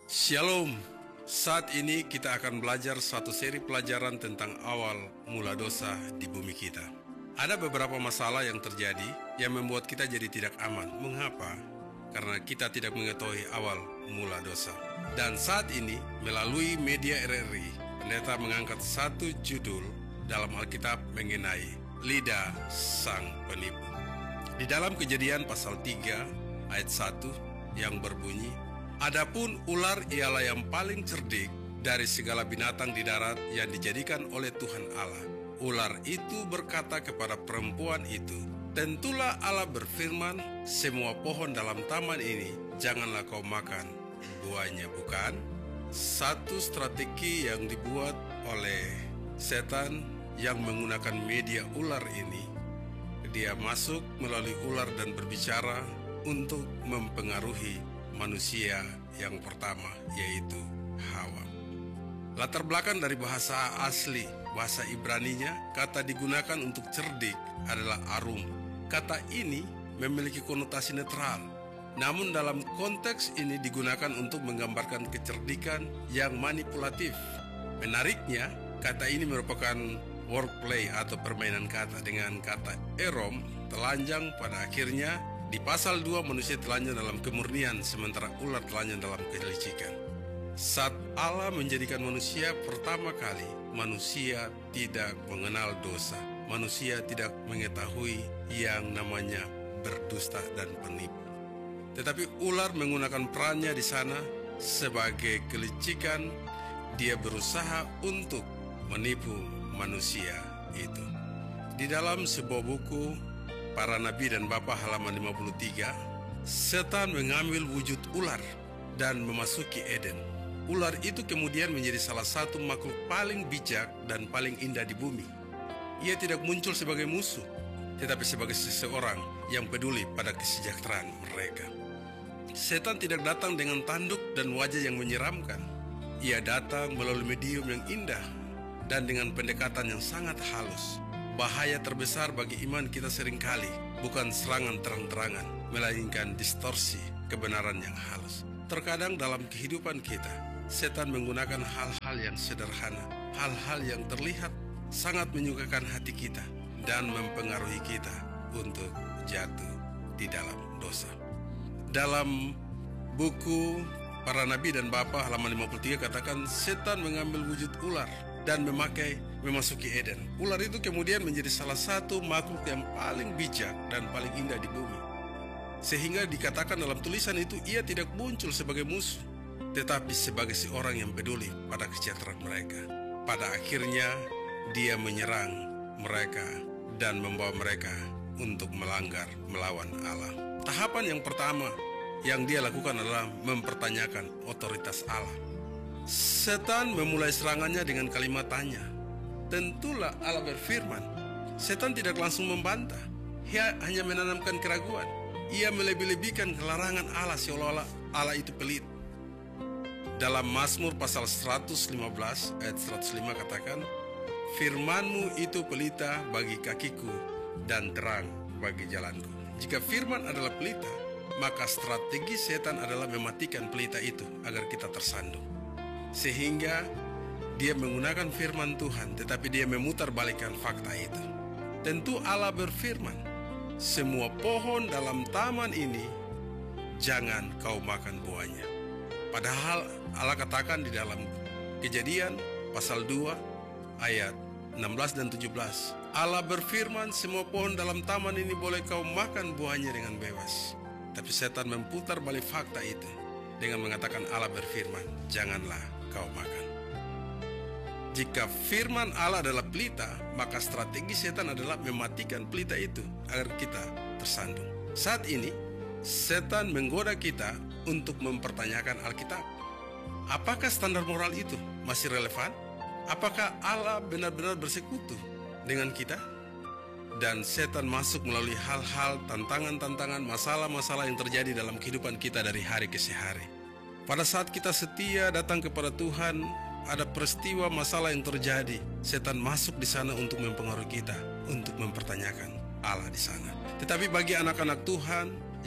Shalom. Saat ini kita akan belajar satu seri pelajaran tentang awal mula dosa di bumi kita. Ada beberapa masalah yang terjadi yang membuat kita jadi tidak aman. Mengapa? Karena kita tidak mengetahui awal mula dosa. Dan saat ini melalui media RRI, pendeta mengangkat satu judul dalam Alkitab mengenai lidah sang penipu. Di dalam Kejadian pasal 3 ayat 1 yang berbunyi, "Adapun ular ialah yang paling cerdik dari segala binatang di darat yang dijadikan oleh Tuhan Allah. Ular itu berkata kepada perempuan itu, tentulah Allah berfirman, semua pohon dalam taman ini janganlah kau makan buahnya, bukan?" Satu strategi yang dibuat oleh setan yang menggunakan media ular ini, dia masuk melalui ular dan berbicara untuk mempengaruhi manusia yang pertama, yaitu Hawa. Latar belakang dari bahasa asli, bahasa Ibraninya, kata digunakan untuk cerdik adalah arum. Kata ini memiliki konotasi netral, namun dalam konteks ini digunakan untuk menggambarkan kecerdikan yang manipulatif. Menariknya, kata ini merupakan wordplay atau permainan kata dengan kata erom, telanjang. Pada akhirnya di pasal 2 manusia telanjang dalam kemurnian, sementara ular telanjang dalam kelicikan. Saat Allah menjadikan manusia pertama kali, manusia tidak mengenal dosa. Manusia tidak mengetahui yang namanya berdusta dan penipu. Tetapi ular menggunakan perannya di sana sebagai kelicikan. Dia berusaha untuk menipu manusia itu. Di dalam sebuah buku Para Nabi dan Bapa halaman 53, setan mengambil wujud ular dan memasuki Eden. Ular itu kemudian menjadi salah satu makhluk paling bijak dan paling indah di bumi. Ia tidak muncul sebagai musuh, tetapi sebagai seseorang yang peduli pada kesejahteraan mereka. Setan tidak datang dengan tanduk dan wajah yang menyeramkan. Ia datang melalui medium yang indah dan dengan pendekatan yang sangat halus. Bahaya terbesar bagi iman kita seringkali bukan serangan terang-terangan, melainkan distorsi kebenaran yang halus. Terkadang dalam kehidupan kita, setan menggunakan hal-hal yang sederhana, hal-hal yang terlihat sangat menyukakan hati kita dan mempengaruhi kita untuk jatuh di dalam dosa. Dalam buku Para Nabi dan Bapa halaman 53 katakan, setan mengambil wujud ular dan memasuki Eden. Ular itu kemudian menjadi salah satu makhluk yang paling bijak dan paling indah di bumi. Sehingga dikatakan dalam tulisan itu, ia tidak muncul sebagai musuh, tetapi sebagai seorang yang peduli pada kesejahteraan mereka. Pada akhirnya, dia menyerang mereka dan membawa mereka untuk melawan Allah. Tahapan yang pertama yang dia lakukan adalah mempertanyakan otoritas Allah. Setan memulai serangannya dengan kalimat tanya, tentulah Allah berfirman. Setan tidak langsung membantah, ia hanya menanamkan keraguan. Ia melebih-lebihkan kelarangan Allah seolah-olah Allah itu pelit. Dalam Mazmur pasal 115 ayat 105 katakan, firman-Mu itu pelita bagi kakiku dan terang bagi jalanku. Jika firman adalah pelita, maka strategi setan adalah mematikan pelita itu agar kita tersandung. Sehingga dia menggunakan firman Tuhan, tetapi dia memutarbalikkan fakta itu. Tentu Allah berfirman, semua pohon dalam taman ini jangan kau makan buahnya. Padahal Allah katakan di dalam Kejadian pasal 2 ayat 16 dan 17, Allah berfirman, semua pohon dalam taman ini boleh kau makan buahnya dengan bebas. Tapi setan memutar balik fakta itu dengan mengatakan Allah berfirman, janganlah kau makan. Jika firman Allah adalah pelita, maka strategi setan adalah mematikan pelita itu agar kita tersandung. Saat ini, setan menggoda kita untuk mempertanyakan Alkitab. Apakah standar moral itu masih relevan? Apakah Allah benar-benar bersekutu dengan kita? Dan setan masuk melalui hal-hal, tantangan-tantangan, masalah-masalah yang terjadi dalam kehidupan kita dari hari ke hari. Pada saat kita setia datang kepada Tuhan, ada peristiwa masalah yang terjadi. Setan masuk di sana untuk mempengaruhi kita, untuk mempertanyakan Allah di sana. Tetapi bagi anak-anak Tuhan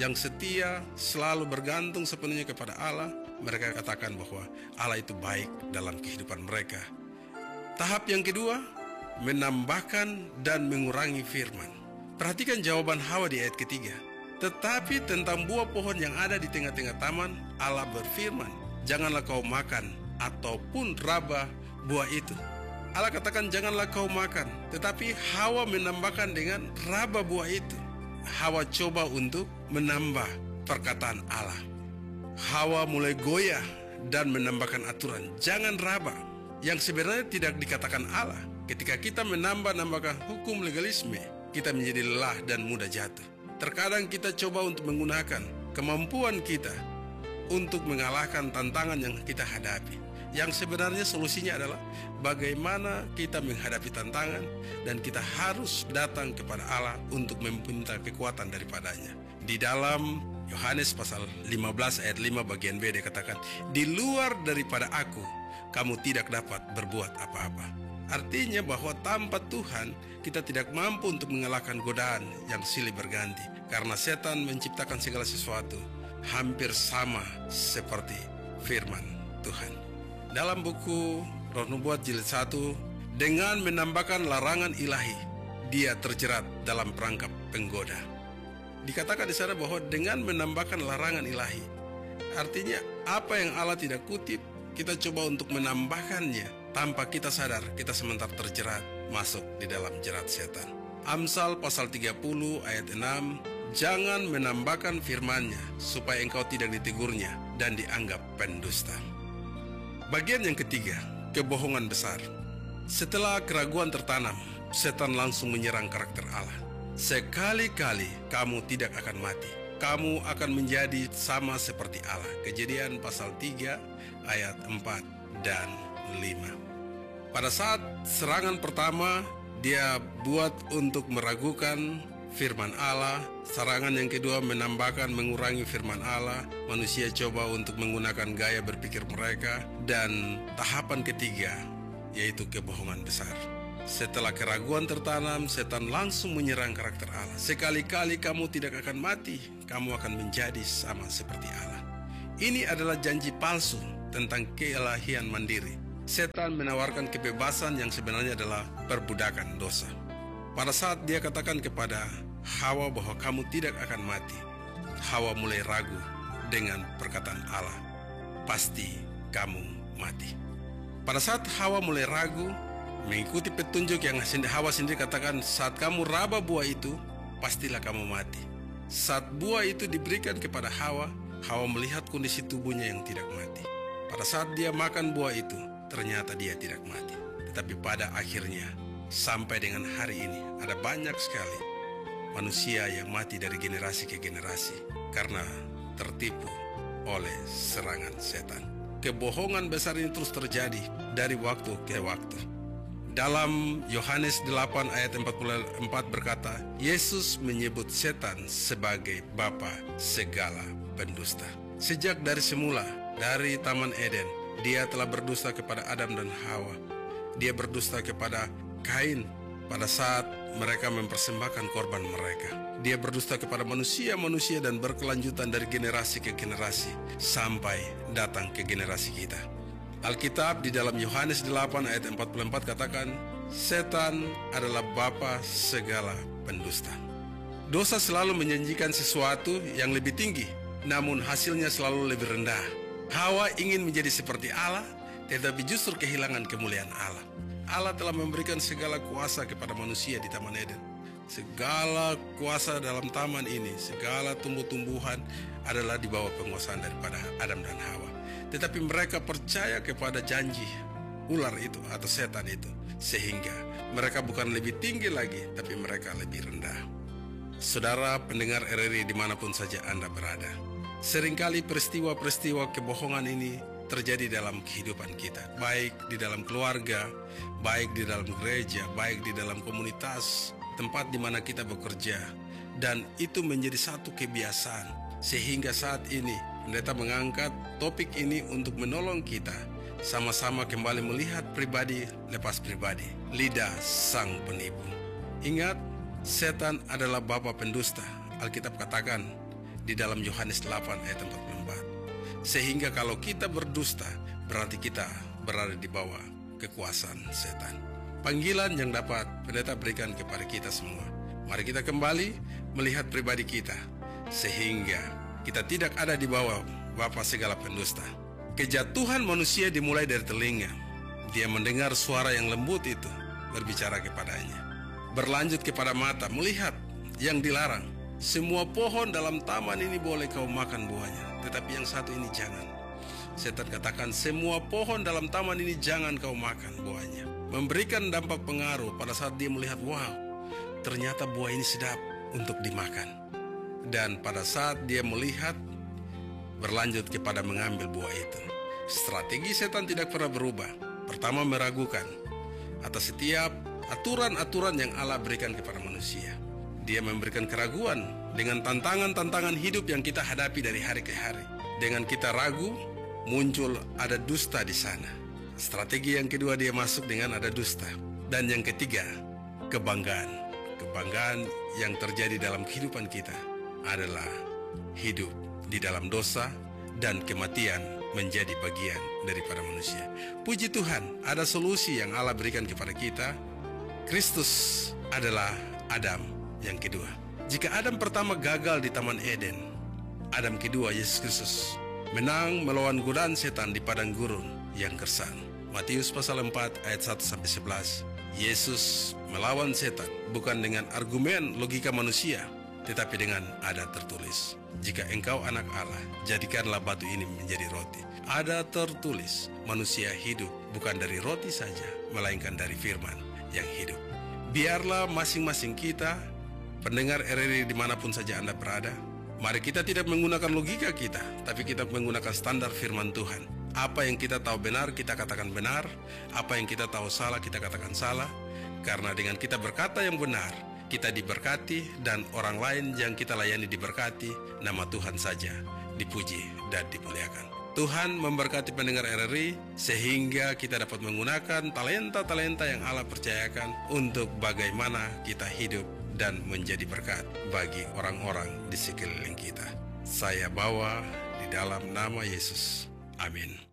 yang setia, selalu bergantung sepenuhnya kepada Allah, mereka katakan bahwa Allah itu baik dalam kehidupan mereka. Tahap yang kedua, menambahkan dan mengurangi firman. Perhatikan jawaban Hawa di ayat ketiga. Tetapi tentang buah pohon yang ada di tengah-tengah taman, Allah berfirman, janganlah kau makan ataupun raba buah itu. Allah katakan janganlah kau makan, tetapi Hawa menambahkan dengan raba buah itu. Hawa coba untuk menambah perkataan Allah. Hawa mulai goyah dan menambahkan aturan, jangan raba, yang sebenarnya tidak dikatakan Allah. Ketika kita menambahkan hukum legalisme, kita menjadi lelah dan mudah jatuh. Terkadang kita coba untuk menggunakan kemampuan kita untuk mengalahkan tantangan yang kita hadapi. Yang sebenarnya solusinya adalah bagaimana kita menghadapi tantangan, dan kita harus datang kepada Allah untuk meminta kekuatan daripadanya. Di dalam Yohanes pasal 15 ayat 5 bagian B dikatakan, di luar daripada aku, kamu tidak dapat berbuat apa-apa. Artinya bahwa tanpa Tuhan, kita tidak mampu untuk mengalahkan godaan yang silih berganti. Karena setan menciptakan segala sesuatu hampir sama seperti firman Tuhan. Dalam buku Roh Nubuat Jilid 1, dengan menambahkan larangan ilahi, dia terjerat dalam perangkap penggoda. Dikatakan di sana bahwa dengan menambahkan larangan ilahi, artinya apa yang Allah tidak kutip, kita coba untuk menambahkannya. Tanpa kita sadar, kita sementara terjerat masuk di dalam jerat setan. Amsal pasal 30 ayat 6, jangan menambahkan firman-Nya supaya engkau tidak ditegurnya dan dianggap pendusta. Bagian yang ketiga, kebohongan besar. Setelah keraguan tertanam, setan langsung menyerang karakter Allah. Sekali-kali kamu tidak akan mati. Kamu akan menjadi sama seperti Allah. Kejadian pasal 3 ayat 4 dan 5. Pada saat serangan pertama, dia buat untuk meragukan firman Allah. Serangan yang kedua menambahkan mengurangi firman Allah. Manusia coba untuk menggunakan gaya berpikir mereka. Dan tahapan ketiga, yaitu kebohongan besar. Setelah keraguan tertanam, setan langsung menyerang karakter Allah. Sekali-kali kamu tidak akan mati, kamu akan menjadi sama seperti Allah. Ini adalah janji palsu tentang keelahian mandiri. Setan menawarkan kebebasan yang sebenarnya adalah perbudakan dosa. Pada saat dia katakan kepada Hawa bahwa kamu tidak akan mati, Hawa mulai ragu dengan perkataan Allah, pasti kamu mati. Pada saat Hawa mulai ragu, mengikuti petunjuk yang Hawa sendiri katakan, saat kamu raba buah itu, pastilah kamu mati. Saat buah itu diberikan kepada Hawa, Hawa melihat kondisi tubuhnya yang tidak mati. Pada saat dia makan buah itu, ternyata dia tidak mati. Tetapi pada akhirnya, sampai dengan hari ini, ada banyak sekali manusia yang mati dari generasi ke generasi karena tertipu oleh serangan setan. Kebohongan besar ini terus terjadi dari waktu ke waktu. Dalam Yohanes 8 ayat 44 berkata, Yesus menyebut setan sebagai bapa segala pendusta. Sejak dari semula, dari Taman Eden, dia telah berdusta kepada Adam dan Hawa. Dia berdusta kepada Kain pada saat mereka mempersembahkan korban mereka. Dia berdusta kepada manusia-manusia dan berkelanjutan dari generasi ke generasi sampai datang ke generasi kita. Alkitab di dalam Yohanes 8 ayat 44 katakan, setan adalah bapa segala pendusta. Dosa selalu menjanjikan sesuatu yang lebih tinggi, namun hasilnya selalu lebih rendah. Hawa ingin menjadi seperti Allah, tetapi justru kehilangan kemuliaan Allah. Allah telah memberikan segala kuasa kepada manusia di Taman Eden. Segala kuasa dalam taman ini, segala tumbuh-tumbuhan adalah di bawah penguasaan daripada Adam dan Hawa. Tetapi mereka percaya kepada janji ular itu atau setan itu, sehingga mereka bukan lebih tinggi lagi, tapi mereka lebih rendah. Saudara pendengar RRI dimanapun saja Anda berada, seringkali peristiwa-peristiwa kebohongan ini terjadi dalam kehidupan kita, baik di dalam keluarga, baik di dalam gereja, baik di dalam komunitas, tempat di mana kita bekerja. Dan itu menjadi satu kebiasaan, sehingga saat ini pendeta mengangkat topik ini untuk menolong kita sama-sama kembali melihat pribadi lepas pribadi, lidah sang penipu. Ingat, setan adalah bapa pendusta. Alkitab katakan di dalam Yohanes 8 ayat 44. Sehingga kalau kita berdusta, berarti kita berada di bawah kekuasaan setan. Panggilan yang dapat pendeta berikan kepada kita semua. Mari kita kembali melihat pribadi kita, sehingga kita tidak ada di bawah bapa segala pendusta. Kejatuhan manusia dimulai dari telinga. Dia mendengar suara yang lembut itu berbicara kepadanya. Berlanjut kepada mata, melihat yang dilarang. Semua pohon dalam taman ini boleh kau makan buahnya, tetapi yang satu ini jangan. Setan katakan, semua pohon dalam taman ini jangan kau makan buahnya. Memberikan dampak pengaruh pada saat dia melihat, wow, ternyata buah ini sedap untuk dimakan. Dan pada saat dia melihat, berlanjut kepada mengambil buah itu. Strategi setan tidak pernah berubah. Pertama, meragukan atas setiap aturan-aturan yang Allah berikan kepada manusia. Dia memberikan keraguan dengan tantangan-tantangan hidup yang kita hadapi dari hari ke hari. Dengan kita ragu, muncul ada dusta di sana. Strategi yang kedua, dia masuk dengan ada dusta. Dan yang ketiga, kebanggaan. Kebanggaan yang terjadi dalam kehidupan kita adalah hidup di dalam dosa dan kematian menjadi bagian daripada manusia. Puji Tuhan, ada solusi yang Allah berikan kepada kita. Kristus adalah Adam yang kedua. Jika Adam pertama gagal di Taman Eden, Adam kedua, Yesus Kristus, menang melawan godaan setan di padang gurun yang gersang. Matius pasal 4 ayat 1-11. Yesus melawan setan bukan dengan argumen logika manusia, tetapi dengan ada tertulis, jika engkau anak Allah, jadikanlah batu ini menjadi roti. Ada tertulis, manusia hidup bukan dari roti saja, melainkan dari firman yang hidup. Biarlah masing-masing kita, pendengar RRI dimanapun saja Anda berada, mari kita tidak menggunakan logika kita, tapi kita menggunakan standar firman Tuhan. Apa yang kita tahu benar, kita katakan benar. Apa yang kita tahu salah, kita katakan salah. Karena dengan kita berkata yang benar, kita diberkati, dan orang lain yang kita layani diberkati. Nama Tuhan saja dipuji dan dimuliakan. Tuhan memberkati pendengar RRI, sehingga kita dapat menggunakan talenta-talenta yang Allah percayakan untuk bagaimana kita hidup dan menjadi berkat bagi orang-orang di sekeliling kita. Saya bawa di dalam nama Yesus. Amin.